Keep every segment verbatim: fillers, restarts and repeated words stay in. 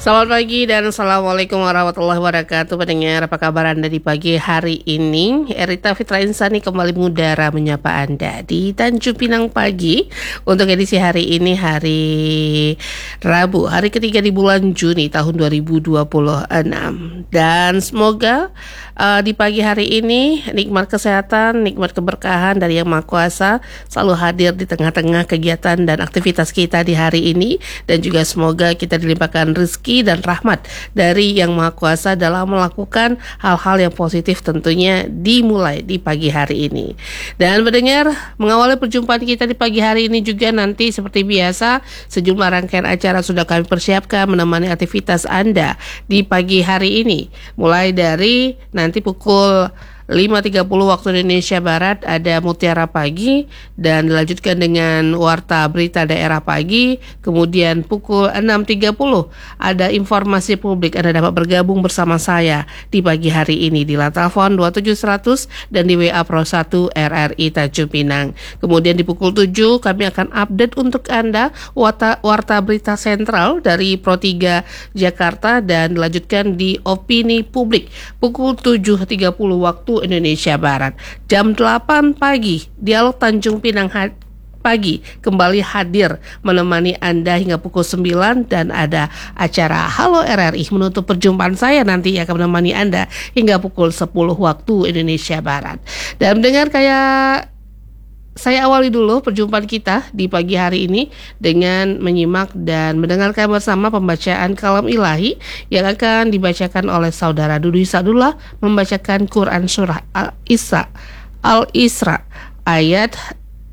Selamat pagi dan Assalamualaikum warahmatullahi wabarakatuh. Pendengar, apa kabar Anda di pagi hari ini? Erita Fitra Insani kembali mengudara menyapa Anda di Tanjung Pinang Pagi untuk edisi hari ini, hari Rabu, hari ketiga di bulan Juni tahun dua ribu dua puluh enam. Dan semoga uh, di pagi hari ini nikmat kesehatan, nikmat keberkahan dari Yang Maha Kuasa selalu hadir di tengah-tengah kegiatan dan aktivitas kita di hari ini, dan juga semoga kita dilimpahkan rezeki dan rahmat dari Yang Maha Kuasa dalam melakukan hal-hal yang positif, tentunya dimulai di pagi hari ini. Dan mendengar, mengawali perjumpaan kita di pagi hari ini juga nanti seperti biasa sejumlah rangkaian acara sudah kami persiapkan menemani aktivitas Anda di pagi hari ini. Mulai dari nanti pukul lima tiga puluh waktu Indonesia Barat ada Mutiara Pagi, dan dilanjutkan dengan Warta Berita Daerah Pagi. Kemudian pukul enam tiga puluh ada Informasi Publik. Anda dapat bergabung bersama saya di pagi hari ini di line telepon dua tujuh seratus dan di W A Pro satu R R I Tanjung Pinang. Kemudian di pukul tujuh kami akan update untuk Anda Warta, Warta Berita Sentral dari Pro tiga Jakarta, dan dilanjutkan di Opini Publik pukul tujuh tiga puluh waktu Indonesia Barat. Jam delapan pagi Dialog Tanjung Pinang Pagi kembali hadir menemani Anda hingga pukul sembilan, dan ada acara Halo R R I menutup perjumpaan saya nanti akan menemani Anda hingga pukul sepuluh waktu Indonesia Barat. Dan mendengar, kayak saya awali dulu perjumpaan kita di pagi hari ini dengan menyimak dan mendengarkan bersama pembacaan kalam ilahi yang akan dibacakan oleh Saudara Dudu Isadullah, membacakan Quran Surah Al-Isra, Al-Isra ayat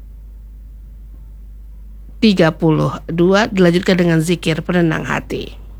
tiga puluh dua, dilanjutkan dengan zikir penenang hati.